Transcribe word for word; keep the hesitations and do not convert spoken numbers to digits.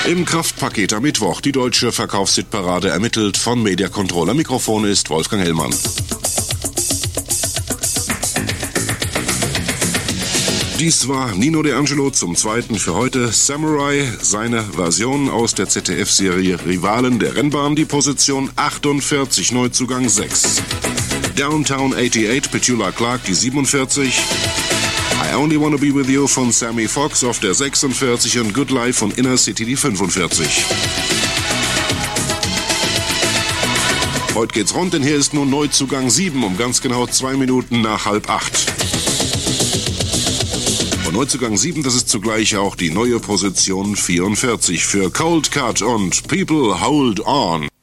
Im Kraftpaket am Mittwoch. Die deutsche Verkaufshitparade ermittelt von Media Control. Am Mikrofon ist Wolfgang Hellmann. Dies war Nino D'Angelo zum zweiten für heute. Samurai, seine Version aus der Z D F-Serie Rivalen der Rennbahn, die Position achtundvierzig, Neuzugang sechs. Downtown achtundachtzig, Petula Clark, die siebenundvierzig. I Only Wanna Be With You von Sammy Fox auf der sechsundvierzig und Good Life von Inner City die fünfundvierzig. Heute geht's rund, denn hier ist nun Neuzugang sieben um ganz genau zwei Minuten nach halb acht. Und Neuzugang sieben, das ist zugleich auch die neue Position vierundvierzig für Cold Cut und People Hold On.